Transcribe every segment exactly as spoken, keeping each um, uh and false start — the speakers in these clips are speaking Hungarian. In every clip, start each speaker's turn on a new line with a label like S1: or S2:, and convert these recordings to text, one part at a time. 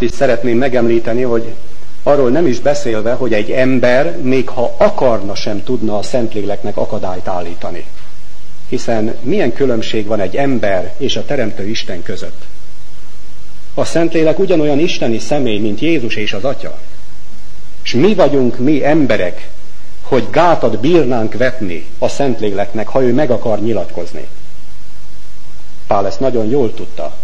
S1: is szeretném megemlíteni, hogy arról nem is beszélve, hogy egy ember, még ha akarna, sem tudna a Szentléleknek akadályt állítani. Hiszen milyen különbség van egy ember és a Teremtő Isten között? A Szentlélek ugyanolyan isteni személy, mint Jézus és az Atya. És mi vagyunk mi emberek, hogy gátat bírnánk vetni a Szentléleknek, ha ő meg akar nyilatkozni. Pál ezt nagyon jól tudta.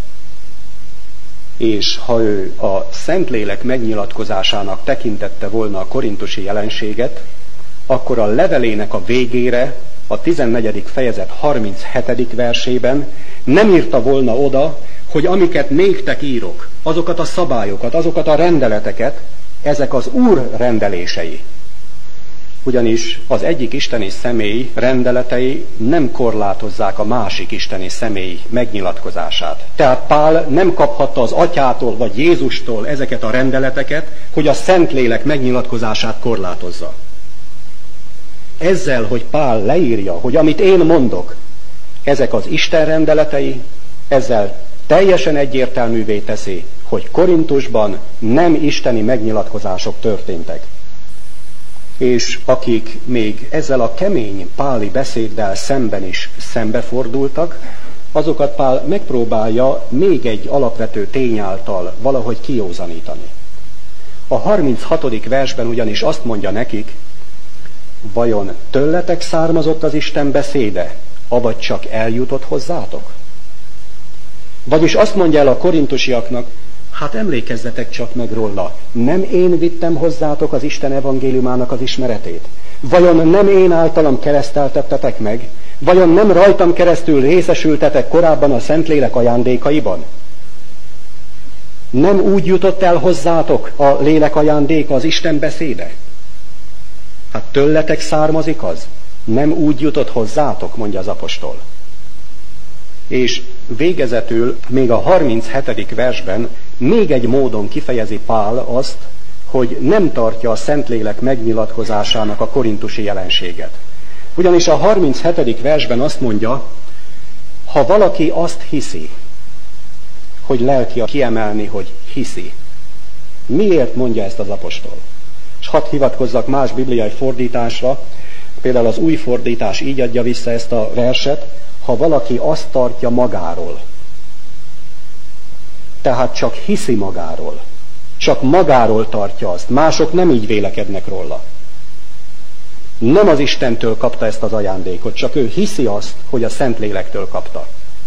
S1: És ha ő a Szentlélek megnyilatkozásának tekintette volna a korintusi jelenséget, akkor a levelének a végére, a tizennegyedik fejezet harminchetedik versében nem írta volna oda, hogy amiket néktek írok, azokat a szabályokat, azokat a rendeleteket, ezek az Úr rendelései. Ugyanis az egyik isteni személy rendeletei nem korlátozzák a másik isteni személy megnyilatkozását. Tehát Pál nem kaphatta az Atyától vagy Jézustól ezeket a rendeleteket, hogy a Szentlélek megnyilatkozását korlátozza. Ezzel, hogy Pál leírja, hogy amit én mondok, ezek az Isten rendeletei, ezzel teljesen egyértelművé teszi, hogy Korintusban nem isteni megnyilatkozások történtek. És akik még ezzel a kemény páli beszéddel szemben is szembefordultak, azokat Pál megpróbálja még egy alapvető tény által valahogy kijózanítani. A harminchatodik versben ugyanis azt mondja nekik, vajon tőletek származott az Isten beszéde, avagy csak eljutott hozzátok? Vagyis azt mondja el a korintusiaknak, hát emlékezzetek csak meg róla, nem én vittem hozzátok az Isten evangéliumának az ismeretét? Vajon nem én általam kereszteltettetek meg? Vajon nem rajtam keresztül részesültetek korábban a Szentlélek ajándékaiban? Nem úgy jutott el hozzátok a lélek ajándéka, az Isten beszéde? Hát tőletek származik az? Nem úgy jutott hozzátok, mondja az apostol. És végezetül még a harminchetedik versben még egy módon kifejezi Pál azt, hogy nem tartja a Szentlélek megnyilatkozásának a korintusi jelenséget. Ugyanis a harminchetedik versben azt mondja, ha valaki azt hiszi, hogy lelki kiemelni, hogy hiszi. Miért mondja ezt az apostol? És hadd hivatkozzak más bibliai fordításra, például az új fordítás így adja vissza ezt a verset, ha valaki azt tartja magáról. Tehát csak hiszi magáról. Csak magáról tartja azt. Mások nem így vélekednek róla. Nem az Istentől kapta ezt az ajándékot, csak ő hiszi azt, hogy a Szentlélektől kapta.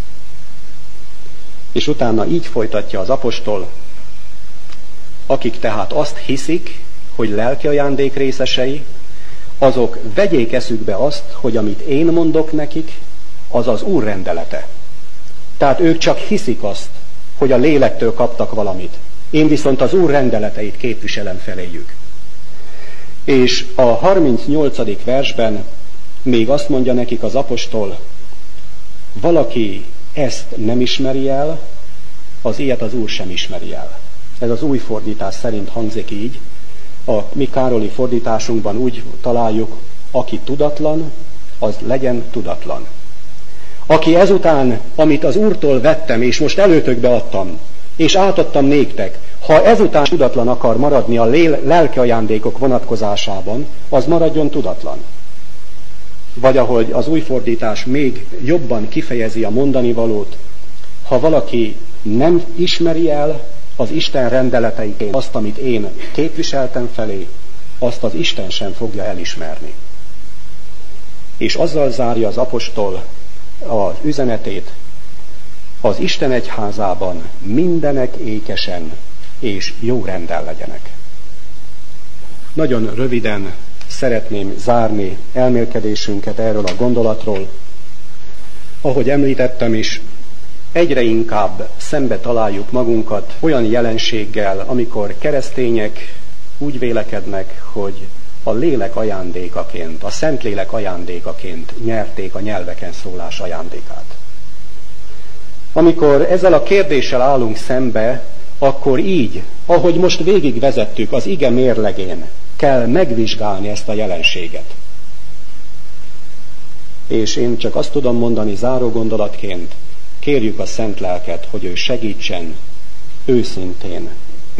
S1: És utána így folytatja az apostol, akik tehát azt hiszik, hogy lelki ajándék részesei, azok vegyék eszükbe azt, hogy amit én mondok nekik, az az Úr rendelete. Tehát ők csak hiszik azt, hogy a lélektől kaptak valamit. Én viszont az Úr rendeleteit képviselem feléjük. És a harmincnyolcadik versben még azt mondja nekik az apostol, valaki ezt nem ismeri el, az ilyet az Úr sem ismeri el. Ez az új fordítás szerint hangzik így. A mi károli fordításunkban úgy találjuk, aki tudatlan, az legyen tudatlan. Aki ezután, amit az Úrtól vettem, és most előtökbe adtam, és átadtam néktek, ha ezután tudatlan akar maradni a lél- lelki ajándékok vonatkozásában, az maradjon tudatlan. Vagy ahogy az új fordítás még jobban kifejezi a mondani valót, ha valaki nem ismeri el az Isten rendeleteiként azt, amit én képviseltem felé, azt az Isten sem fogja elismerni. És azzal zárja az apostol az üzenetét, az Isten egyházában mindenek ékesen és jó rendel legyenek. Nagyon röviden szeretném zárni elmélkedésünket erről a gondolatról. Ahogy említettem is, egyre inkább szembe találjuk magunkat olyan jelenséggel, amikor keresztények úgy vélekednek, hogy a lélek ajándékaként, a Szentlélek ajándékaként nyerték a nyelveken szólás ajándékát. Amikor ezzel a kérdéssel állunk szembe, akkor így, ahogy most végigvezettük az ige mérlegén, kell megvizsgálni ezt a jelenséget. És én csak azt tudom mondani záró gondolatként, kérjük a Szent Lelket, hogy ő segítsen őszintén